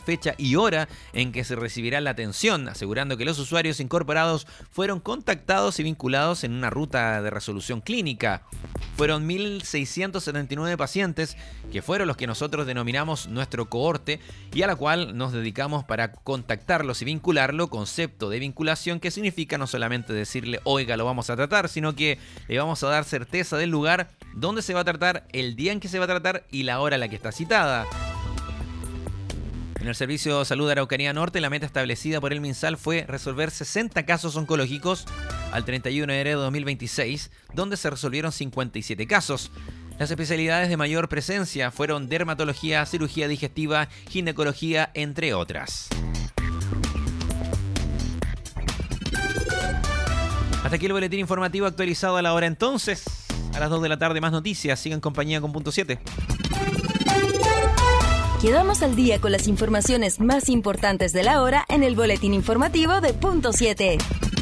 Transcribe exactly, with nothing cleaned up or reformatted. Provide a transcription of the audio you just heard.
fecha y hora en que se recibirá la atención, asegurando que los usuarios incorporados fueron contactados y vinculados en una ruta de resolución clínica. Fueron mil seiscientos setenta y nueve pacientes que fueron los que nosotros denominamos nuestro cohorte y a la cual nos dedicamos para contactarlos y vincularlo, concepto de vinculación que significa no solamente decirle oiga lo vamos a tratar, sino que le vamos a dar certeza del lugar donde se va a tratar, el día en que se va a tratar y la hora en la que está citada. En el Servicio de Salud de Araucanía Norte, la meta establecida por el MinSal fue resolver sesenta casos oncológicos al treinta y uno de enero de dos mil veintiséis, donde se resolvieron cincuenta y siete casos. Las especialidades de mayor presencia fueron dermatología, cirugía digestiva, ginecología, entre otras. Hasta aquí el boletín informativo actualizado a la hora entonces. A las dos de la tarde más noticias. Sigan en compañía con Punto siete. Quedamos al día con las informaciones más importantes de la hora en el boletín informativo de Punto siete.